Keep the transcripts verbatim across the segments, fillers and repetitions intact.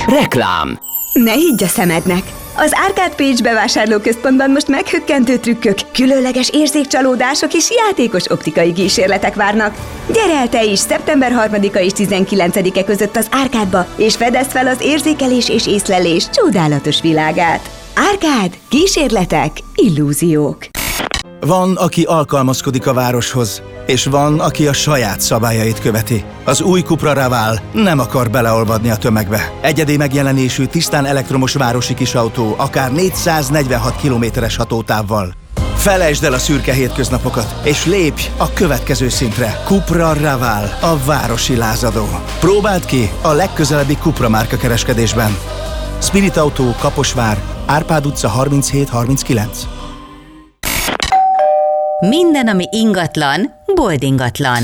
Reklám. Ne higgy a szemednek! Az Arcade Page bevásárlóközpontban most meghökkentő trükkök, különleges érzékcsalódások és játékos optikai kísérletek várnak. Gyere el te is szeptember harmadika és tizenkilencedike között az Arcade-ba, és fedezd fel az érzékelés és észlelés csodálatos világát. Arcade. Kísérletek, illúziók. Van, aki alkalmazkodik a városhoz, és van, aki a saját szabályait követi. Az új Cupra Raval nem akar beleolvadni a tömegbe. Egyedi megjelenésű, tisztán elektromos városi kisautó, akár négyszáznegyvenhat kilométeres hatótávval. Felejtsd el a szürke hétköznapokat, és lépj a következő szintre. Cupra Raval, a városi lázadó. Próbáld ki a legközelebbi Cupra márka kereskedésben. Spirit Autó, Kaposvár, Árpád utca harminchét harminckilenc. Minden, ami ingatlan, Bold ingatlan.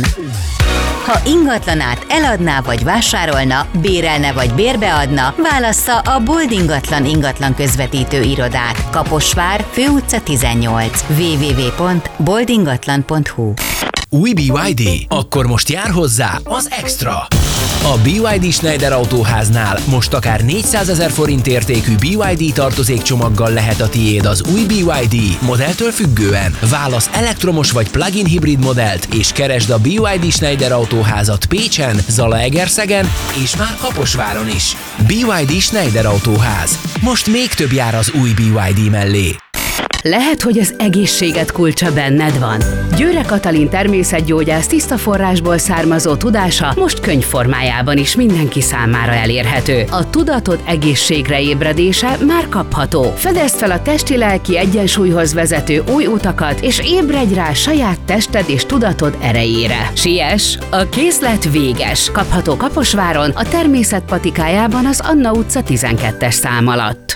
Ha ingatlanát eladná vagy vásárolna, bérelne vagy bérbeadna, válassza a Bold ingatlan ingatlan közvetítő irodát. Kaposvár, Főutca tizennyolc. double-u double-u double-u pont bold ingatlan pont hu. Új bé ipszilon dé? Akkor most jár hozzá az Extra! A bé ipszilon dé Schneider Autóháznál most akár négyszázezer forint értékű bé ipszilon dé tartozékcsomaggal lehet a tiéd az új bé ipszilon dé modelltől függően. Válasz elektromos vagy plug-in hibrid modellt, és keresd a bé ipszilon dé Schneider Autóházat Pécsen, Zalaegerszegen és már Kaposváron is. bé ipszilon dé Schneider Autóház. Most még több jár az új bé ipszilon dé mellé. Lehet, hogy az egészséged kulcsa benned van. Győre Katalin természetgyógyász tiszta forrásból származó tudása most könyvformájában is mindenki számára elérhető. A tudatod egészségre ébredése már kapható. Fedezd fel a testi-lelki egyensúlyhoz vezető új utakat, és ébredj rá saját tested és tudatod erejére. Siess, a készlet véges. Kapható Kaposváron, a Természet patikájában az Anna utca tizenkettes szám alatt.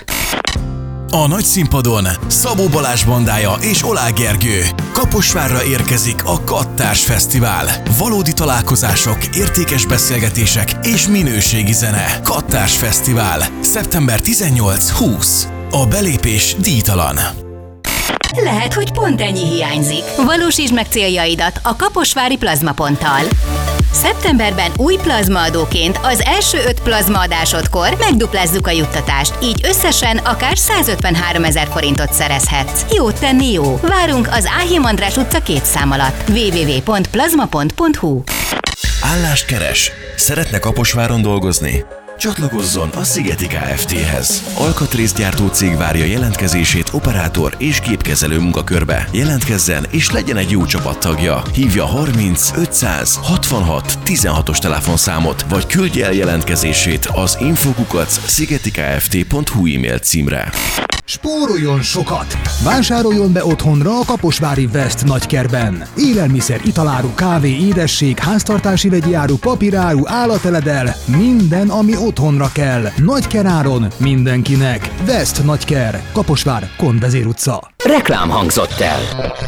A nagy színpadon Szabó Balázs bandája és Oláh Gergő. Kaposvárra érkezik a Kattárs Fesztivál. Valódi találkozások, értékes beszélgetések és minőségi zene. Kattárs Fesztivál. szeptember tizennyolc-húsz. A belépés díjtalan. Lehet, hogy pont ennyi hiányzik. Valósítsd meg céljaidat a Kaposvári Plazmaponttal. Szeptemberben új plazmaadóként az első öt plazmaadásodkor megduplázzuk a juttatást, így összesen akár százötvenháromezer forintot szerezhetsz. Jót tenni jó! Várunk az Áhim András utca két szám alatt. double-u double-u double-u pont plazmapont pont hu. Állást keres? Szeretne Kaposváron dolgozni? Csatlakozzon a Szigeti Kft-hez. Alkatrészgyártó cég várja jelentkezését operátor és gépkezelő munkakörbe. Jelentkezzen és legyen egy jó csapattagja. Hívja harminc ötszáz hatvanhat tizenhatos telefonszámot, vagy küldje el jelentkezését az info kukac szigetikft pont hu e-mail címre. Spóroljon sokat! Vásároljon be otthonra a kaposvári West nagykerben. Élelmiszer, italáru, kávé, édesség, háztartási vegyi áru, papíráru, állateledel, minden, ami otthonra kell. Nagykeráron mindenkinek. West Nagyker, Kaposvár, Konvezér utca. Reklám hangzott el.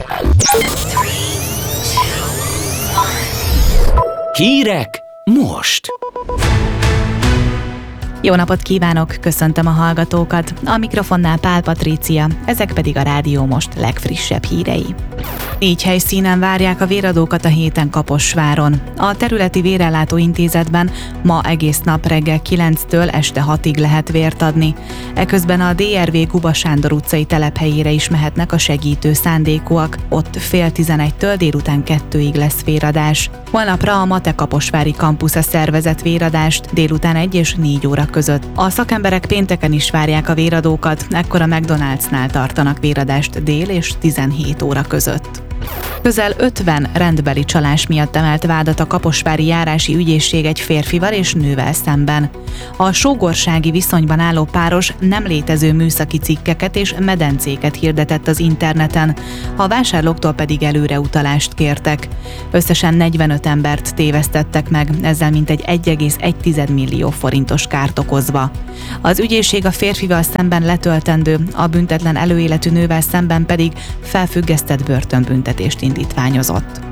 Hírek most. Jó napot kívánok, köszöntöm a hallgatókat. A mikrofonnál Pál Patrícia, ezek pedig a Rádió Most legfrissebb hírei. Négy helyszínen várják a véradókat a héten Kaposváron. A területi vérellátó intézetben ma egész nap reggel kilenctől este hatig lehet vért adni. Eközben a dé er vé Kuba Sándor utcai telephelyére is mehetnek a segítő szándékúak. Ott fél tizenegytől délután kettőig lesz véradás. Holnapra a Mate Kaposvári Campusza szervezett véradást délután egy és négy óra között. A szakemberek pénteken is várják a véradókat, ekkor a McDonald'snál tartanak véradást dél és tizenhét óra között. Közel ötven rendbeli csalás miatt emelt vádat a kaposvári járási ügyészség egy férfival és nővel szemben. A sógorsági viszonyban álló páros nem létező műszaki cikkeket és medencéket hirdetett az interneten, a vásárlóktól pedig előreutalást kértek. Összesen negyvenöt embert tévesztettek meg, ezzel mintegy egy egész egy millió forintos kárt okozva. Az ügyészség a férfival szemben letöltendő, a büntetlen előéletű nővel szemben pedig felfüggesztett börtönbüntetést indítványozott.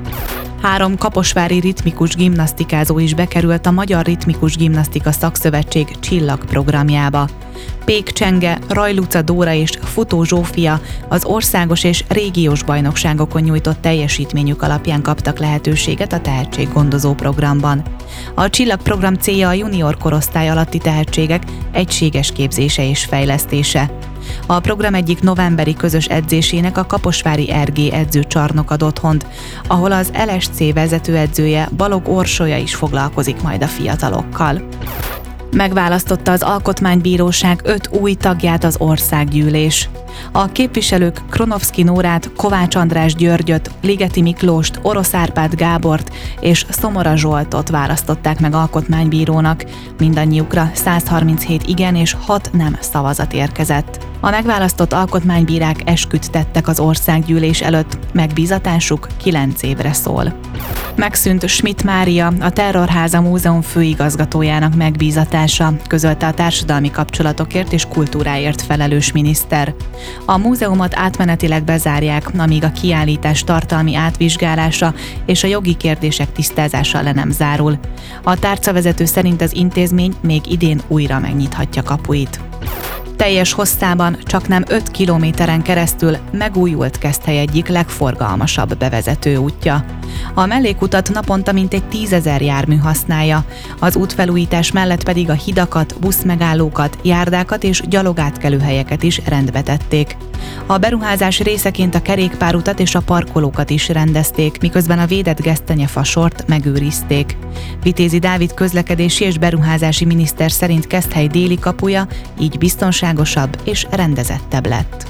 Három kaposvári ritmikus gimnasztikázó is bekerült a Magyar Ritmikus Gimnasztika Szakszövetség Csillag programjába. Pék Csenge, Rajluca Dóra és Futó Zsófia az országos és régiós bajnokságokon nyújtott teljesítményük alapján kaptak lehetőséget a tehetséggondozó programban. A Csillag program célja a junior korosztály alatti tehetségek egységes képzése és fejlesztése. A program egyik novemberi közös edzésének a kaposvári er gé edzőcsarnok ad otthont, ahol az el es cé vezetőedzője Balog Orsolya is foglalkozik majd a fiatalokkal. Megválasztotta az Alkotmánybíróság öt új tagját az országgyűlés. A képviselők Kronovszki Nórát, Kovács András Györgyöt, Ligeti Miklóst, Orosz Árpád Gábort és Szomora Zsoltot választották meg alkotmánybírónak. Mindannyiukra száz harminchét igen és hat nem szavazat érkezett. A megválasztott alkotmánybírák esküt tettek az országgyűlés előtt, megbízatásuk kilenc évre szól. Megszűnt Schmidt Mária, a Terrorháza Múzeum főigazgatójának megbízatása, közölte a társadalmi kapcsolatokért és kultúráért felelős miniszter. A múzeumot átmenetileg bezárják, amíg a kiállítás tartalmi átvizsgálása és a jogi kérdések tisztázása le nem zárul. A tárcavezető szerint az intézmény még idén újra megnyithatja kapuit. Teljes hosszában csaknem öt kilométeren keresztül megújult Keszthely egyik legforgalmasabb bevezető útja. A mellékutat naponta mintegy tízezer jármű használja, az útfelújítás mellett pedig a hidakat, buszmegállókat, járdákat és gyalogátkelőhelyeket is rendbe tették. A beruházás részeként a kerékpárutat és a parkolókat is rendezték, miközben a védett gesztenyefasort megőrizték. Vitézi Dávid közlekedési és beruházási miniszter szerint Keszthely déli kapuja így biztonságosabb és rendezettebb lett.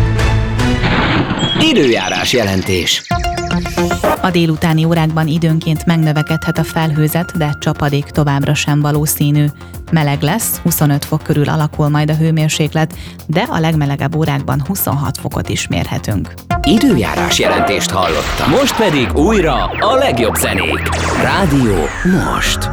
Időjárás jelentés. A délutáni órákban időnként megnövekedhet a felhőzet, de csapadék továbbra sem valószínű. Meleg lesz, huszonöt fok körül alakul majd a hőmérséklet, de a legmelegebb órákban huszonhat fokot is mérhetünk. Időjárás jelentést hallottam. Most pedig újra a legjobb zenék. Rádió Most.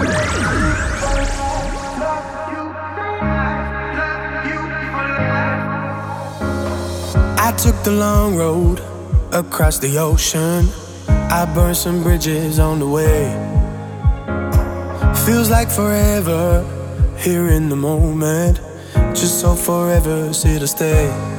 I took the long road across the ocean. I burned some bridges on the way. Feels like forever here in the moment. Just so forever, here to stay.